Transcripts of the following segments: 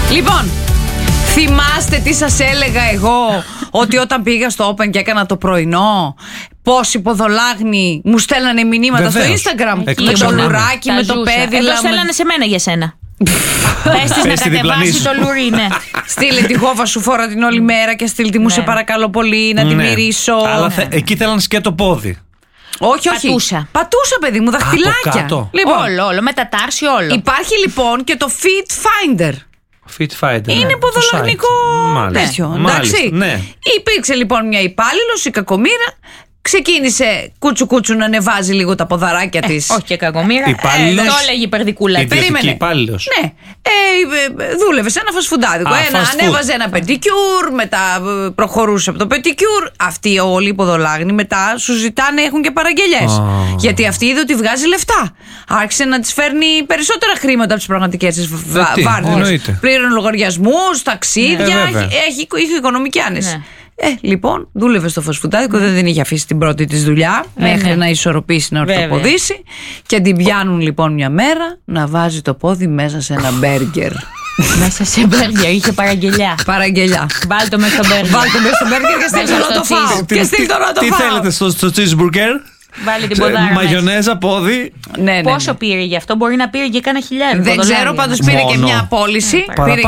Λοιπόν, θυμάστε τι σας έλεγα εγώ ότι όταν πήγα στο Open και έκανα το πρωινό, πόσοι ποδολάγνοι μου στέλνανε μηνύματα στο Instagram με το λουράκι, με το πέδιλα. Εδώ στέλνανε σε μένα για σένα. Πες της να κατεβάσει το λουρί, ναι. Στείλε τη γόβα σου, φόρα την όλη μέρα και στείλ τη μου σε παρακαλώ πολύ να την μυρίσω. Αλλά εκεί θέλανε και το πόδι. Όχι, πατούσα, παιδί μου, δαχτυλάκια. Λοιπόν, όλο, με τα τάρση, όλο. Υπάρχει λοιπόν και το Fit Finder. Fit Finder. Είναι ποδολαγνικό τέτοιο. Εντάξει. Ναι. Υπήρξε λοιπόν μια υπάλληλος, η κακομοίρα. Ξεκίνησε κούτσου να ανεβάζει λίγο τα ποδαράκια της. Όχι και κακομοίρα. Το έλεγε η περδικούλα. Περίμενε. Υπάλληλος. Ναι. Δούλευε σε ένα φασφουντάδικο. Ανέβαζε ένα πετικιούρ, μετά προχωρούσε από το πετικιούρ. Αυτοί όλοι οι ποδολάγνοι μετά σου ζητάνε, έχουν και παραγγελιές. Γιατί αυτή είδε ότι βγάζει λεφτά. Άρχισε να τις φέρνει περισσότερα χρήματα από τις πραγματικές της βάρδιες. Πλήρωνε λογαριασμούς, ταξίδια. Είχε οικονομική άνεση. Λοιπόν, δούλευε στο φασφουντάδικο, δεν την είχε αφήσει την πρώτη της δουλειά μέχρι να ισορροπήσει, να ορθοποδήσει. Και την πιάνουν λοιπόν μια μέρα να βάζει το πόδι μέσα σε ένα μπέργκερ. Μέσα σε μπέργκερ, είχε παραγγελιά. Βάλ' το μέσα στο μπέργκερ. Βάλ' το μέσα στο μπέργκερ και στείλ το να το φάω. Τι θέλετε στο cheeseburger? Βάλε την ποδάρα. Μαγιονέζα, πόδι. Ναι. Πόσο πήρε γι' αυτό, μπορεί να πήρε και κάνα χιλιάδες. Δεν ξέρω, πάντως πήρε και μια απόλυση.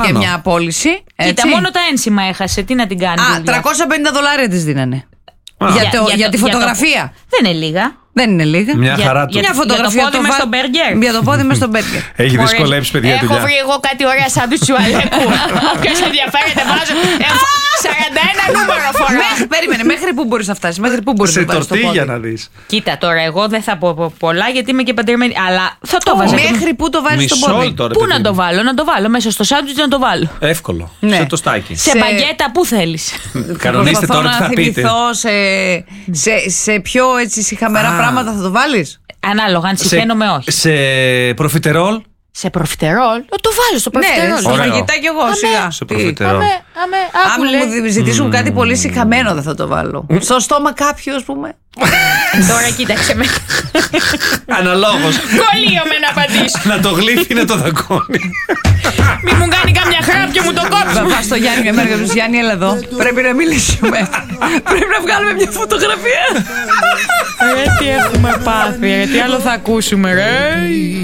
Κοίτα, μόνο τα ένσημα έχασε. Τι να την κάνει. $350 της δίνανε. Για τη φωτογραφία. Δεν είναι λίγα. Δεν είναι λίγα. Μια χαρά του. Μια φωτογραφία για το πόδι μες στο μπέργκερ. Για το πόδι μες στο μπέργκερ. Έχει δυσκολέψει, παιδιά. Έχω βρει εγώ κάτι ωραία σαν του Τσουαλέκου. Ποιος ενδιαφέρεται, βάζω 41 νούμερο φορά. Περίμενε, μέχρι πού μπορείς να φτάσεις? Μέχρι πού μπορείς να φτάσεις? Σε τορτίγια να δεις. Κοίτα τώρα, εγώ δεν θα πω πολλά γιατί είμαι και παντρεμένη. Αλλά θα το βάζω. Μέχρι πού το βάζεις στο πόδι? Πού να το βάλω? Να το βάλω μέσα στο σάντουιτς, να το βάλω. Εύκολο. Σε τοστάκι. Σε μπαγκέτα, πού θέλεις? Κανονίστε τώρα τι θα πείτε. Σε πιο σιχαμερά πράγματα θα το βάλεις? Ανάλογα, αν συχαίνομαι όχι. Σε προφιτερόλ. Σε προφιτερόλ, το βάλω στο προφιτερόλ. Ναι, στο φαγητά κι εγώ σιγά. Σε προφιτερόλ. Αν μου ζητήσουν κάτι πολύ σιχαμένο δεν θα το βάλω. Στο στόμα κάποιου, ας πούμε. Τώρα κοίταξε με. Αναλόγως. Κολλείομαι να απαντήσω. Να το γλύφει ή να το δακώνει. Μη μου κάνει κάμια χράπια, μου το κόψει. Πας στο Γιάννη μια μέρα και του Γιάννη, έλα εδώ. Πρέπει να μιλήσουμε. Πρέπει να βγάλουμε μια φωτογραφία. Τι έχουμε πάθει, τι άλλο θα ακούσουμε, ρε.